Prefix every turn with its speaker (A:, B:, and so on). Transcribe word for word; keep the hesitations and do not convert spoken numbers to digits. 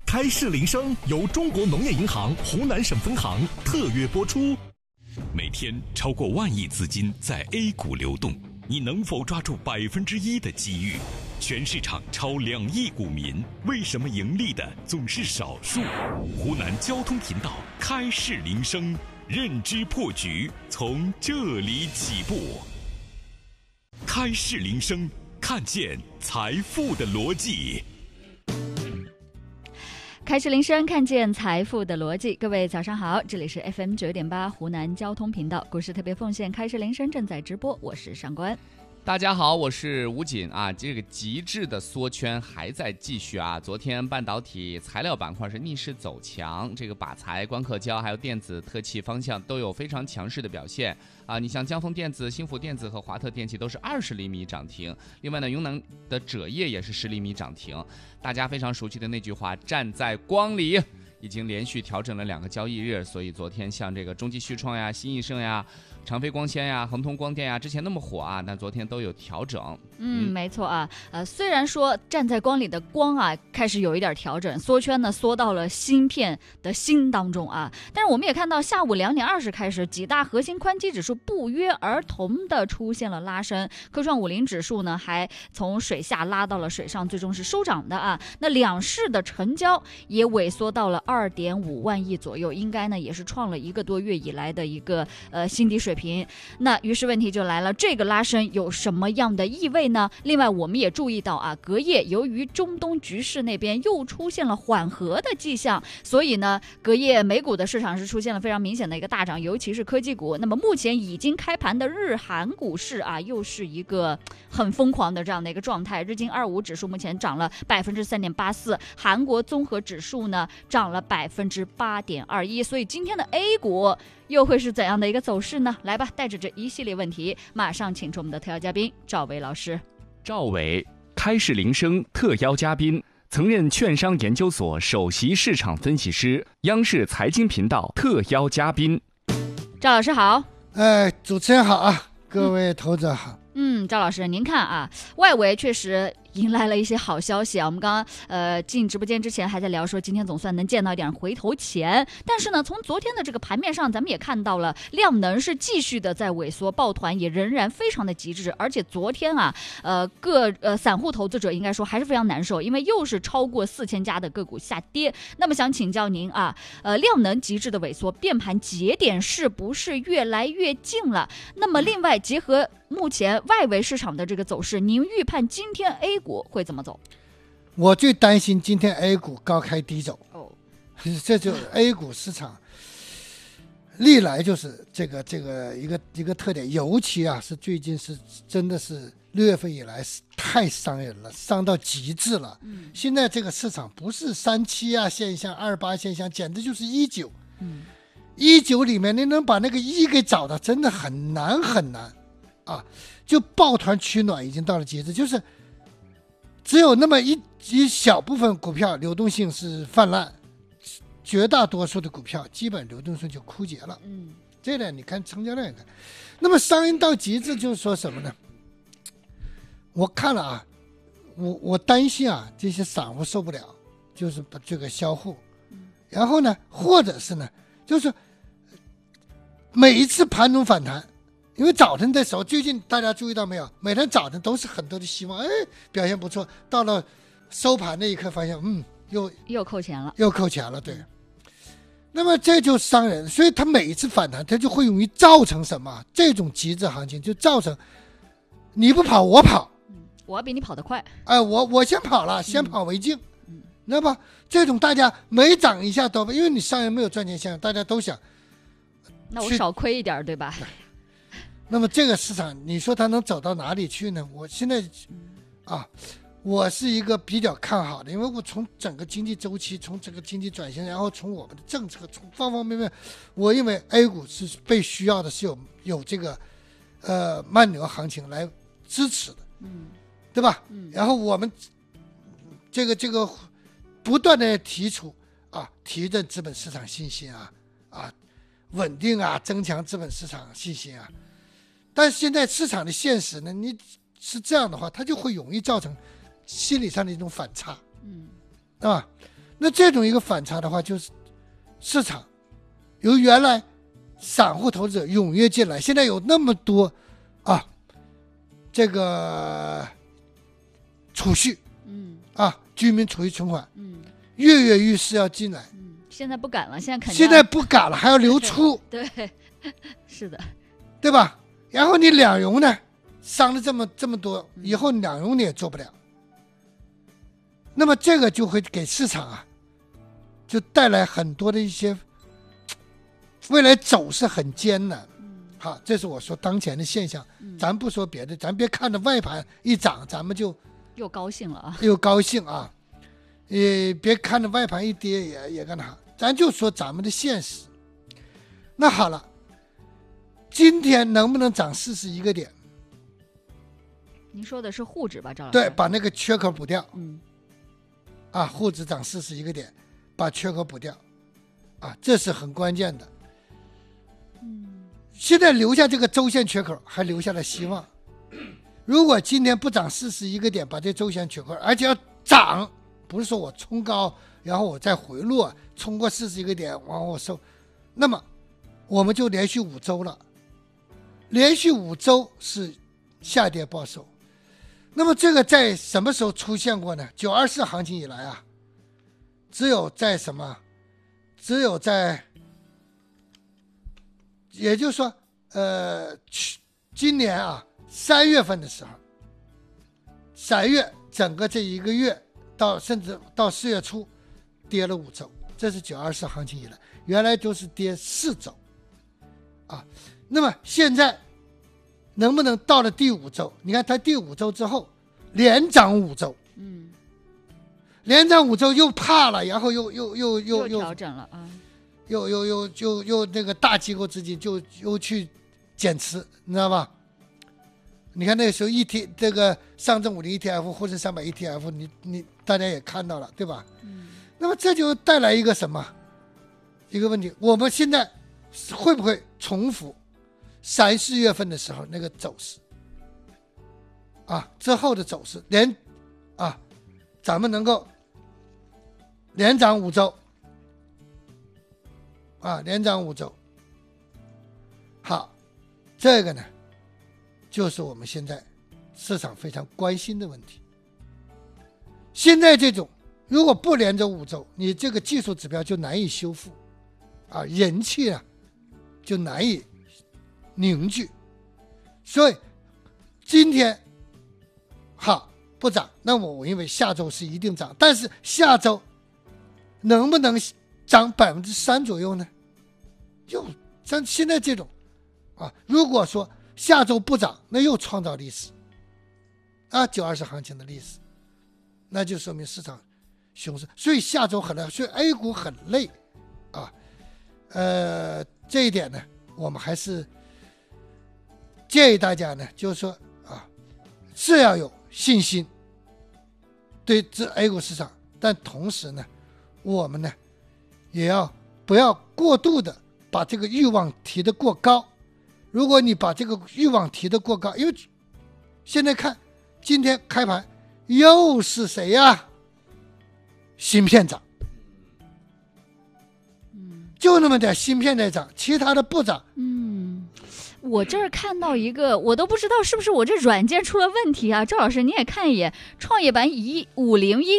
A: 开市铃声由中国农业银行湖南省分行特约播出。每天超过万亿资金在 A 股流动，你能否抓住百分之一的机遇？全市场超两亿股民，为什么盈利的总是少数？湖南交通频道开市铃声，认知破局从这里起步。开市铃声，看见财富的逻辑。
B: 开市铃声，看见财富的逻辑。各位早上好，这里是 F M 九点八湖南交通频道股市特别奉献开市铃声正在直播，我是上官。
C: 大家好，我是吴锦啊。这个极致的缩圈还在继续啊。昨天半导体材料板块是逆势走强，这个靶材、光刻胶还有电子特气方向都有非常强势的表现啊。你像江丰电子、新福电子和华特电器都是二十厘米涨停，另外呢，云南的锗业也是十厘米涨停。大家非常熟悉的那句话，站在光里。已经连续调整了两个交易日，所以昨天像这个中基旭创呀、新易盛呀、长飞光纤呀、恒通光电呀，之前那么火啊，但昨天都有调整。
B: 嗯，没错啊。呃，虽然说站在光里的光啊开始有一点调整，缩圈呢缩到了芯片的芯当中啊，但是我们也看到下午两点二十开始，几大核心宽基指数不约而同的出现了拉升，科创五零指数呢还从水下拉到了水上，最终是收涨的啊。那两市的成交也萎缩到了二点五万亿左右，应该呢也是创了一个多月以来的一个呃新低水平。那于是问题就来了，这个拉升有什么样的意味呢？另外我们也注意到啊，隔夜由于中东局势那边又出现了缓和的迹象，所以呢隔夜美股的市场是出现了非常明显的一个大涨，尤其是科技股。那么目前已经开盘的日韩股市啊，又是一个很疯狂的这样的一个状态。日经二五指数目前涨了百分之三点八四，韩国综合指数呢涨了百分之八点二一，所以今天的 A 股又会是怎样的一个走势呢？来吧，带着这一系列问题，马上请出我们的特邀嘉宾赵伟老师。
D: 赵伟，开市铃声特邀嘉宾，曾任券商研究所首席市场分析师，央视财经频道特邀嘉宾。
B: 赵老师好。
E: 哎，主持人好啊，各位投资者好。
B: 嗯，赵老师，您看啊，外围确实迎来了一些好消息啊。我们刚刚呃进直播间之前还在聊说，今天总算能见到一点回头钱。但是呢，从昨天的这个盘面上，咱们也看到了量能是继续的在萎缩，抱团也仍然非常的极致。而且昨天啊，呃各呃散户投资者应该说还是非常难受，因为又是超过四千家的个股下跌。那么想请教您啊，呃量能极致的萎缩，变盘节点是不是越来越近了？那么另外结合目前外围市场的这个走势，您预判今天 A 股会怎么走？
E: 我最担心今天 A 股高开低走。
B: 哦，
E: 这就 A 股市场历来就是这个这个一个一个特点，尤其啊是最近是真的是六月份以来太伤人了，伤到极致了。嗯，现在这个市场不是三七啊现象、二八现象，简直就是一九。嗯，一九里面你能把那个一给找到，真的很难很难。啊，就抱团取暖已经到了极致，就是只有那么一一小部分股票流动性是泛滥，绝大多数的股票基本流动性就枯竭了。嗯，这点你看成交量也看。那么伤人到极致就是说什么呢？我看了啊，我我担心啊，这些散户受不了，就是把这个销户，然后呢，或者是呢，就是每一次盘中反弹。因为早晨的时候，最近大家注意到没有？每天早晨都是很多的希望，哎，表现不错。到了收盘那一刻，发现，嗯，又
B: 又扣钱了，
E: 又扣钱了，对。那么这就伤人，所以它每一次反弹，它就会容易造成什么？这种极致行情就造成你不跑我跑，
B: 嗯，我比你跑得快，
E: 哎，我我先跑了，先跑为敬，嗯，那么这种大家每涨一下都，因为你上人没有赚钱项，大家都想，
B: 那我少亏一点，对吧？
E: 那么这个市场，你说它能走到哪里去呢？我现在，啊，我是一个比较看好的，因为我从整个经济周期，从整个经济转型，然后从我们的政策，从方方面面，我认为 A 股是被需要的，是有有这个，呃，慢牛行情来支持的，嗯，对吧？嗯，然后我们这个这个不断的提出啊，提振资本市场信心啊，啊，稳定啊，增强资本市场信心啊。但是现在市场的现实呢，你是这样的话，它就会容易造成心理上的一种反差，嗯，啊， 那这种一个反差的话，就是市场由原来散户投资者踊跃进来，现在有那么多啊，这个储蓄，
B: 嗯
E: 啊，居民储蓄存款，
B: 嗯
E: 跃跃欲试要进来，
B: 嗯，现在不敢了，现在肯定
E: 现在不敢了，还要流出，
B: 对，是的，
E: 对吧？然后你两融呢，伤了这么这么多，以后两融你也做不了，那么这个就会给市场啊，就带来很多的一些未来走势很艰难。好，这是我说当前的现象，咱不说别的，咱别看着外盘一涨，咱们就
B: 又高兴了啊，
E: 又高兴啊，也别看着外盘一跌也也干啥，咱就说咱们的现实。那好了，今天能不能涨四十一个点？
B: 您说的是沪指吧，赵老师？
E: 对，把那个缺口补掉。
B: 嗯，
E: 啊，沪指涨四十一个点，把缺口补掉，啊，这是很关键的。
B: 嗯，
E: 现在留下这个周线缺口，还留下了希望。如果今天不涨四十一个点，把这周线缺口，而且要涨，不是说我冲高，然后我再回落，冲过四十一个点往我收，那么我们就连续五周了，连续五周是下跌报收。那么这个在什么时候出现过呢？九二四行情以来啊，只有在什么？只有在，也就是说，呃，今年啊三月份的时候，三月整个这一个月到甚至到四月初，跌了五周，这是九二四行情以来，原来都是跌四周，啊，那么现在。能不能到了第五周？你看它第五周之后连涨五周，
B: 嗯，
E: 连涨五周又怕了，然后又又又又
B: 又调整了啊，
E: 又又又又又那个大机构资金就又去减持，你知道吧？你看那个时候 E T 这个上证五零 E T F 沪深三百 E T F， 你你大家也看到了，对吧？
B: 嗯，
E: 那么这就带来一个什么一个问题？我们现在会不会重复？三四月份的时候那个走势啊，之后的走势连啊，咱们能够连涨五周啊，连涨五周。好，这个呢，就是我们现在市场非常关心的问题。现在这种如果不连着五周，你这个技术指标就难以修复啊，人气啊就难以凝聚，所以今天好不涨，那么我认为下周是一定涨，但是下周能不能涨百分之三左右呢？又像现在这种啊，如果说下周不涨，那又创造历史啊，九二十行情的历史，那就说明市场熊市，所以下周很累，所以 A 股很累啊，呃，这一点呢，我们还是。建议大家呢，就是说啊，是要有信心对这 A 股市场，但同时呢，我们呢也要不要过度的把这个欲望提得过高。如果你把这个欲望提得过高，因为现在看今天开盘又是谁呀？芯片涨，就那么点芯片在涨，其他的不涨。
B: 嗯。我这儿看到一个，我都不知道是不是我这软件出了问题啊！赵老师，你也看一眼，创业板一五零一